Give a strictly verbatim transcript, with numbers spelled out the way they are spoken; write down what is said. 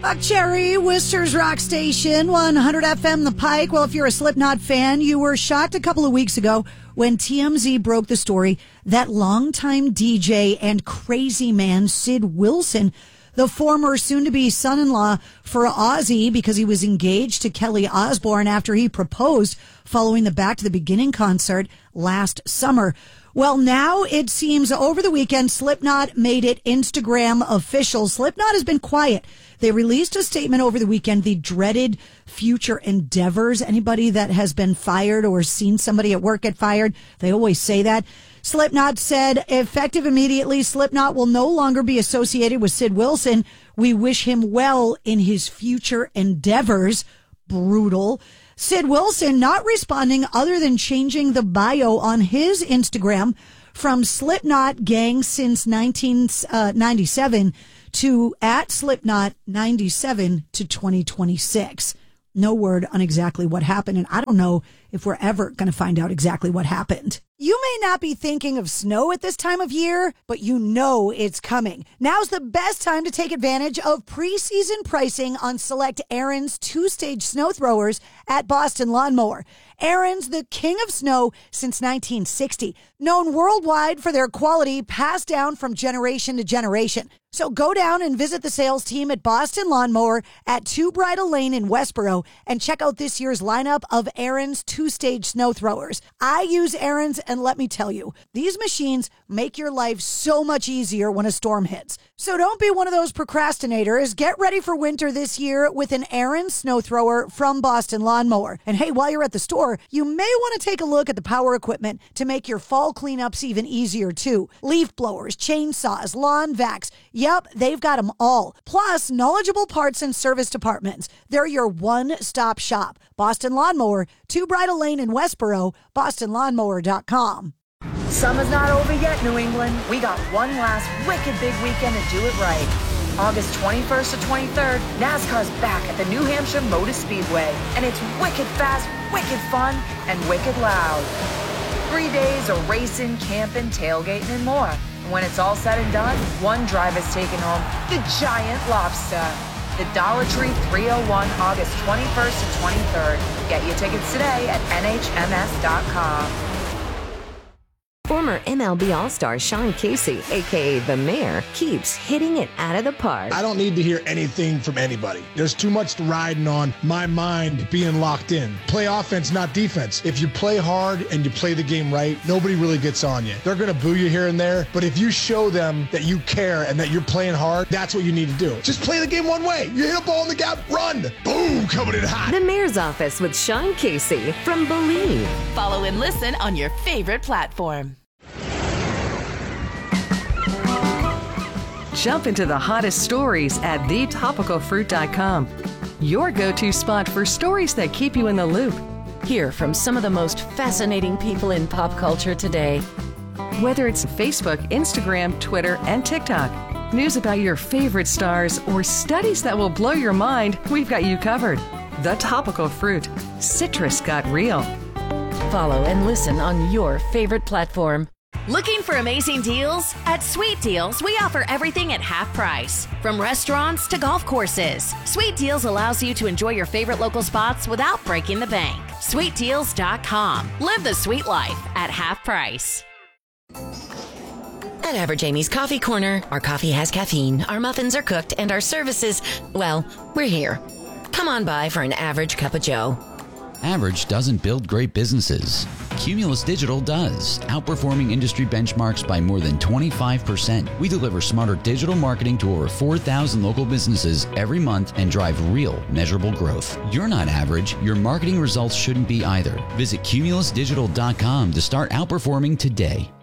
Buck Cherry, Worcester's Rock Station, one hundred F M The Pike. Well, if you're a Slipknot fan, you were shocked a couple of weeks ago when T M Z broke the story that longtime D J and crazy man Sid Wilson, the former soon-to-be son-in-law for Ozzy because he was engaged to Kelly Osbourne after he proposed following the Back to the Beginning concert last summer. Well, now it seems over the weekend, Slipknot made it Instagram official. Slipknot has been quiet. They released a statement over the weekend, the dreaded future endeavors. Anybody that has been fired or seen somebody at work get fired, they always say that. Slipknot said, effective immediately, Slipknot will no longer be associated with Sid Wilson. We wish him well in his future endeavors. Brutal. Sid Wilson not responding other than changing the bio on his Instagram from Slipknot Gang since nineteen ninety-seven to at Slipknot ninety-seven to twenty twenty-six. No word on exactly what happened, and I don't know if we're ever going to find out exactly what happened. You may not be thinking of snow at this time of year, but you know it's coming. Now's the best time to take advantage of preseason pricing on select Ariens two-stage snow throwers at Boston Lawn Mower. Ariens, the king of snow since nineteen sixty, known worldwide for their quality passed down from generation to generation. So go down and visit the sales team at Boston Lawn Mower at Two Bridle Lane in Westboro and check out this year's lineup of Ariens two-stage snow throwers. I use Ariens, and let me tell you, these machines make your life so much easier when a storm hits. So don't be one of those procrastinators. Get ready for winter this year with an Ariens snow thrower from Boston Lawn Mower. And hey, while you're at the store, you may want to take a look at the power equipment to make your fall cleanups even easier too. Leaf blowers, chainsaws, lawn vacs. Yep, they've got them all. Plus, knowledgeable parts and service departments. They're your one-stop shop. Boston Lawn Mower, Two Bridle Lane in Westboro, boston lawn mower dot com. Summer's not over yet, New England. We got one last wicked big weekend to do it right. August twenty-first to twenty-third, NASCAR's back at the New Hampshire Motor Speedway. And it's wicked fast, wicked fun, and wicked loud. Three days of racing, camping, tailgating, and more. And when it's all said and done, one driver's taking home the giant lobster. The Dollar Tree three oh one, August twenty-first to twenty-third. Get your tickets today at N H M S dot com. Former M L B All-Star Sean Casey, a k a. The Mayor, keeps hitting it out of the park. I don't need to hear anything from anybody. There's too much riding on my mind being locked in. Play offense, not defense. If you play hard and you play the game right, nobody really gets on you. They're going to boo you here and there, but if you show them that you care and that you're playing hard, that's what you need to do. Just play the game one way. You hit a ball in the gap, run. Boom, coming in hot. The Mayor's Office with Sean Casey from Believe. Follow and listen on your favorite platform. Jump into the hottest stories at the topical fruit dot com. Your go-to spot for stories that keep you in the loop. Hear from some of the most fascinating people in pop culture today. Whether it's Facebook, Instagram, Twitter, and TikTok, news about your favorite stars, or studies that will blow your mind, we've got you covered. The Topical Fruit. Citrus got real. Follow and listen on your favorite platform. Looking for amazing deals? At Sweet Deals, we offer everything at half price. From restaurants to golf courses, Sweet Deals allows you to enjoy your favorite local spots without breaking the bank. sweet deals dot com. Live the sweet life at half price. At Average Amy's Coffee Corner, our coffee has caffeine, our muffins are cooked, and our services, well, we're here. Come on by for an average cup of joe. Average doesn't build great businesses. Cumulus Digital does, outperforming industry benchmarks by more than twenty-five percent. We deliver smarter digital marketing to over four thousand local businesses every month and drive real, measurable growth. You're not average. Your marketing results shouldn't be either. Visit cumulus digital dot com to start outperforming today.